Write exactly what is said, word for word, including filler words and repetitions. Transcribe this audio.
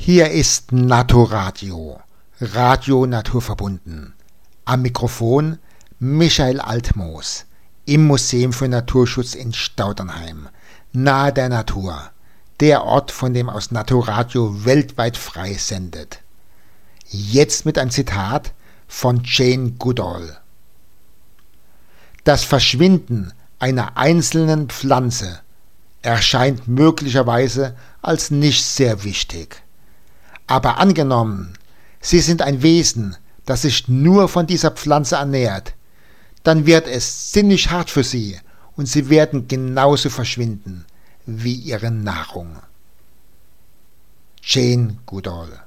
Hier ist Naturradio, Radio naturverbunden. Am Mikrofon Michael Altmoos im Museum für Naturschutz in Staudernheim, nahe der Natur, der Ort, von dem aus Naturradio weltweit frei sendet. Jetzt mit einem Zitat von Jane Goodall. Das Verschwinden einer einzelnen Pflanze erscheint möglicherweise als nicht sehr wichtig. Aber angenommen, Sie sind ein Wesen, das sich nur von dieser Pflanze ernährt, dann wird es ziemlich hart für Sie und Sie werden genauso verschwinden wie Ihre Nahrung. Jane Goodall.